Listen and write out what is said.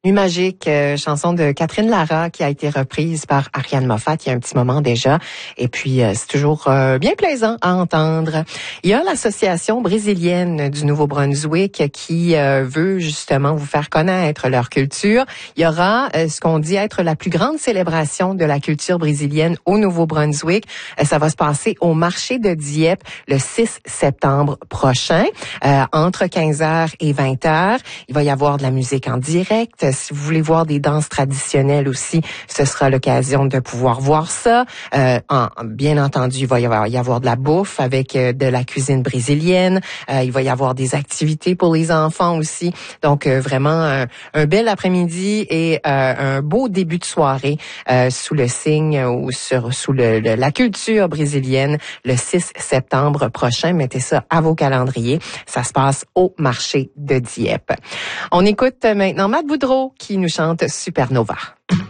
Nuit magique, chanson de Catherine Lara qui a été reprise par Ariane Moffat il y a un petit moment déjà. Et puis, c'est toujours bien plaisant à entendre. Il y a l'Association brésilienne du Nouveau-Brunswick qui veut justement vous faire connaître leur culture. Il y aura ce qu'on dit être la plus grande célébration de la culture brésilienne au Nouveau-Brunswick. Ça va se passer au marché de Dieppe le 6 septembre prochain, entre 15h et 20h. Il va y avoir de la musique en direct. Si vous voulez voir des danses traditionnelles aussi, ce sera l'occasion de pouvoir voir ça. Bien entendu, il va y avoir de la bouffe avec de la cuisine brésilienne. Il va y avoir des activités pour les enfants aussi. Donc, vraiment, un bel après-midi et un beau début de soirée sous le signe ou sous la culture brésilienne le 6 septembre prochain. Mettez ça à vos calendriers. Ça se passe au marché de Dieppe. On écoute maintenant Matt Boudreau qui nous chante Supernova.